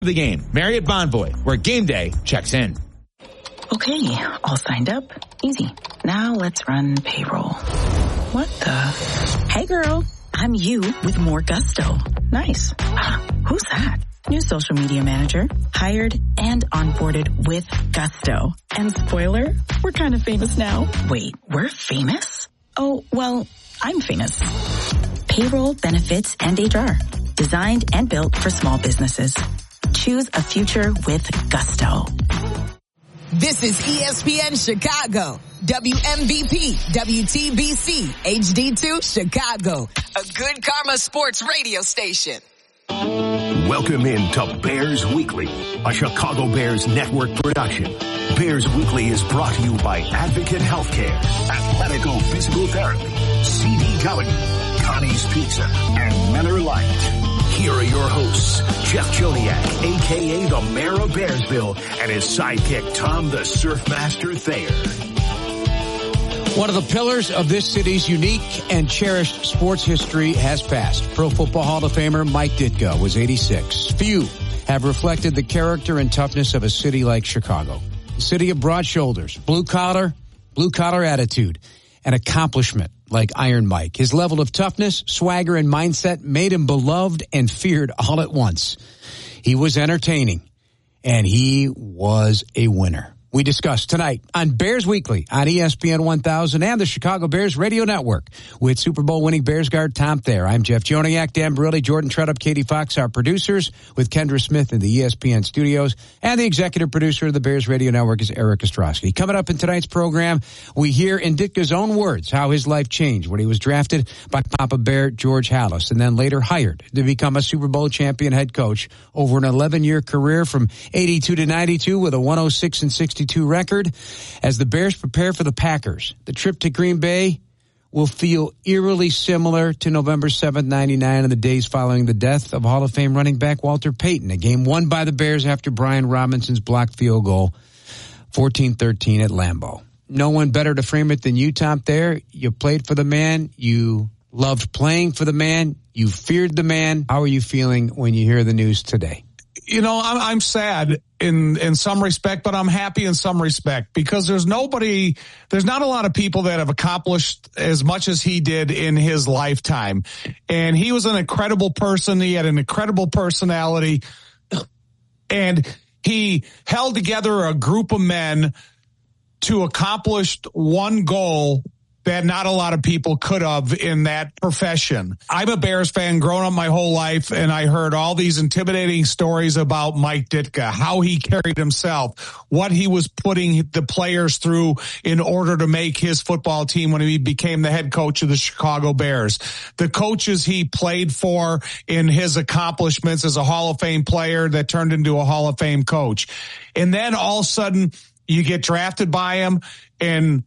The game, Marriott Bonvoy, where game day checks in. Okay, all signed up. Easy. Now let's run payroll. What the? Hey girl, I'm you with more gusto. Nice. Who's that? New social media manager. Hired and onboarded with gusto. And spoiler, we're kind of famous now. Wait, we're famous? Oh, well, I'm famous. Payroll, benefits, and HR. Designed and built for small businesses. Choose a future with gusto. This is ESPN Chicago. WMVP, WTBC, HD2 Chicago. A Good Karma Sports radio station. Welcome in to Bears Weekly, a Chicago Bears network production. Bears Weekly is brought to you by Advocate Healthcare, Athletico Physical Therapy, CD Callaghan, Connie's Pizza, and Miller Lite. Here are your hosts, Jeff Joniak, a.k.a. the Mayor of Bearsville, and his sidekick, Tom the Surfmaster Thayer. One of the pillars of this city's unique and cherished sports history has passed. Pro Football Hall of Famer Mike Ditka was 86. Few have reflected the character and toughness of a city like Chicago. A city of broad shoulders, blue collar attitude, and accomplishment like Iron Mike. His level of toughness, swagger, and mindset made him beloved and feared all at once. He was entertaining, and he was a winner. We discuss tonight on Bears Weekly on ESPN 1000 and the Chicago Bears Radio Network with Super Bowl winning Bears guard Tom Thayer. I'm Jeff Joniak, Dan Barilli, Jordan Tredup, Katie Fox, our producers, with Kendra Smith in the ESPN studios, and the executive producer of the Bears Radio Network is Eric Ostrowski. Coming up in tonight's program, we hear in Ditka's own words how his life changed when he was drafted by Papa Bear George Halas and then later hired to become a Super Bowl champion head coach over an 11-year career from 82 to 92 with a 106-62 record. As the Bears prepare for the Packers, the trip to Green Bay will feel eerily similar to November 7th, 99 and the days following the death of Hall of Fame running back Walter Payton, a game won by the Bears after Brian Robinson's blocked field goal, 14-13 at Lambeau. No one better to frame it than you, Tom Thayer. You played for the man. You loved playing for the man. You feared the man. How are you feeling when you hear the news today? You know, I'm sad in some respect, but I'm happy in some respect because there's not a lot of people that have accomplished as much as he did in his lifetime. And he was an incredible person. He had an incredible personality, and he held together a group of men to accomplish one goal that not a lot of people could have in that profession. I'm a Bears fan, grown up my whole life, and I heard all these intimidating stories about Mike Ditka, how he carried himself, what he was putting the players through in order to make his football team when he became the head coach of the Chicago Bears. The coaches he played for in his accomplishments as a Hall of Fame player that turned into a Hall of Fame coach. And then all of a sudden you get drafted by him, and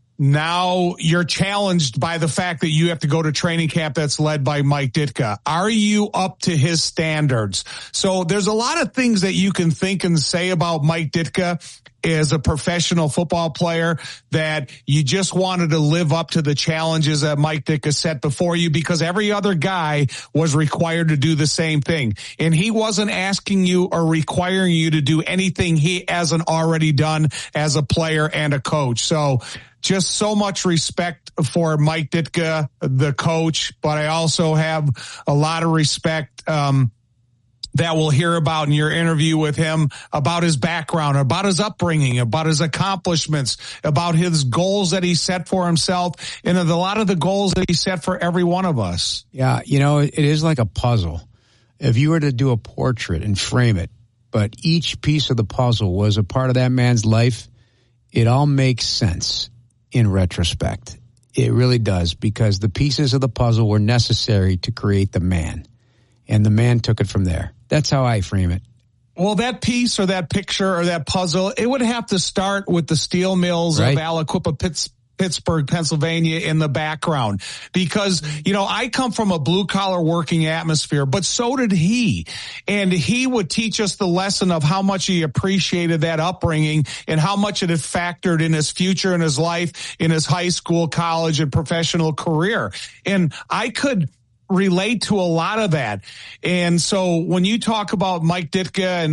now you're challenged by the fact that you have to go to training camp that's led by Mike Ditka. Are you up to his standards? So there's a lot of things that you can think and say about Mike Ditka as a professional football player that you just wanted to live up to the challenges that Mike Ditka set before you, because every other guy was required to do the same thing. And he wasn't asking you or requiring you to do anything he hasn't already done as a player and a coach. So just so much respect for Mike Ditka, the coach, but I also have a lot of respect that we'll hear about in your interview with him, about his background, about his upbringing, about his accomplishments, about his goals that he set for himself, and a lot of the goals that he set for every one of us. Yeah, you know, it is like a puzzle. If you were to do a portrait and frame it, but each piece of the puzzle was a part of that man's life, it all makes sense in retrospect. It really does, because the pieces of the puzzle were necessary to create the man, and the man took it from there. That's how I frame it. Well, that piece or that picture or that puzzle, it would have to start with the steel mills of Aliquippa, Pittsburgh, Pennsylvania in the background, because, you know, I come from a blue collar working atmosphere, but so did he. And he would teach us the lesson of how much he appreciated that upbringing and how much it had factored in his future, in his life, in his high school, college, and professional career. And I could relate to a lot of that. And so when you talk about Mike Ditka